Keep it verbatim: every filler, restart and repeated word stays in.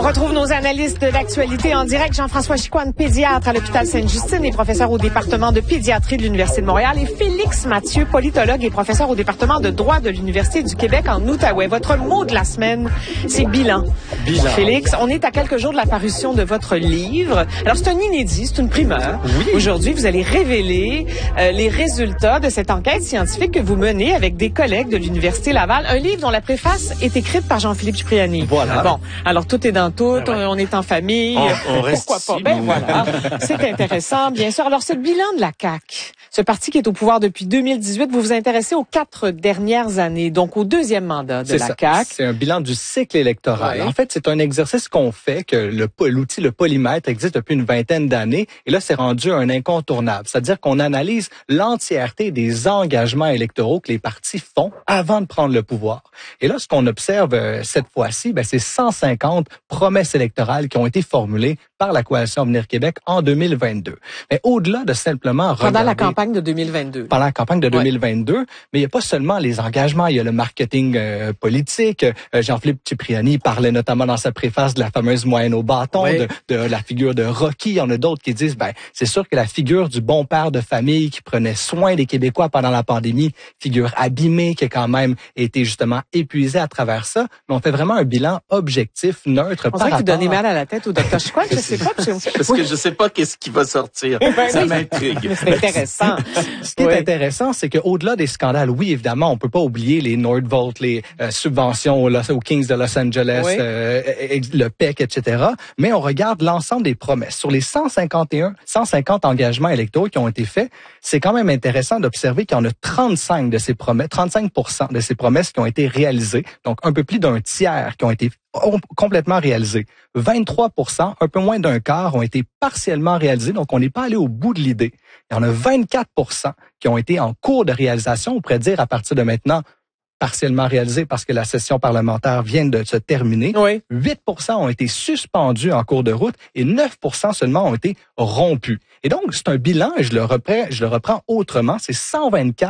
retrouve nos analystes de l'actualité en direct. Jean-François Chicoine, pédiatre à l'hôpital Sainte-Justine et professeur au département de pédiatrie de l'Université de Montréal. Et Félix Mathieu, politologue et professeur au département de droit de l'Université du Québec en Outaouais. Votre mot de la semaine, c'est bilan. Bilan. Félix, on est à quelques jours de la parution de votre livre. Alors, c'est un inédit, c'est une primeur. Oui. Aujourd'hui, vous allez révéler euh, les résultats de cette enquête scientifique que vous menez avec des collègues de l'Université Laval. Un livre dont la préface est écrite par Jean-Philippe Cipriani. Voilà. Bon, alors tout est dans tout, ben ouais. on est en famille. On, on reste Pourquoi ici, pas? Ben nous. voilà, c'est intéressant, bien sûr. Alors, ce bilan de la C A Q, ce parti qui est au pouvoir depuis deux mille dix-huit, vous vous intéressez aux quatre dernières années, donc au deuxième mandat de c'est la ça. C A Q. C'est un bilan du cycle électoral. Ouais. En fait, c'est un exercice qu'on fait, que le, l'outil, le polymètre, existe depuis une vingtaine d'années, et là, c'est rendu un incontournable. C'est-à-dire qu'on analyse l'entièreté des engagements électoraux que les partis font avant de prendre le pouvoir. Et là, ce qu'on observe euh, cette fois-ci, ben, c'est cent cinquante promesses électorales qui ont été formulées par la Coalition Avenir Québec en deux mille vingt-deux. Mais au-delà de simplement Pendant regarder... la campagne de deux mille vingt-deux. Pendant la campagne de deux mille vingt-deux, ouais. Mais il n'y a pas seulement les engagements, il y a le marketing euh, politique. Euh, Jean-Philippe Cipriani parlait notamment dans sa préface de la fameuse moyenne au bâton, oui. de, de la figure de Rocky. Il y en a d'autres qui disent, ben c'est sûr que la figure du bon père de famille qui prenait soin des Québécois pendant la pandémie, figure abîmée qui a quand même été justement épuisée à travers ça. Mais on fait vraiment un bilan objectif, neutre. On dirait que vous donnez mal à la tête au docteur Chicoine, je sais pas. Parce que je sais pas qu'est-ce qui va sortir. Ben, ça oui. m'intrigue. C'est intéressant. Ce qui est oui. intéressant, c'est qu'au-delà des scandales, oui, évidemment, on peut pas oublier les Nordvolt, les euh, subventions aux, aux Kings de Los Angeles, oui. euh, le P E C, et cetera. Mais on regarde l'ensemble des promesses. Sur les cent cinquante et un, cent cinquante engagements électoraux qui ont été faits, c'est quand même intéressant d'observer qu'il y en a trente-cinq de ces promesses, trente-cinq pour cent de ces promesses qui ont été réalisées. Donc, un peu plus d'un tiers qui ont été complètement réalisés. vingt-trois pour cent, un peu moins d'un quart, ont été partiellement réalisés, donc on n'est pas allé au bout de l'idée. Il y en a vingt-quatre pour cent qui ont été en cours de réalisation, on pourrait dire à partir de maintenant, partiellement réalisés parce que la session parlementaire vient de se terminer. Oui. huit pour cent ont été suspendus en cours de route et neuf pour cent seulement ont été rompus. Et donc, c'est un bilan, et je le reprends, je le reprends autrement, c'est cent vingt-quatre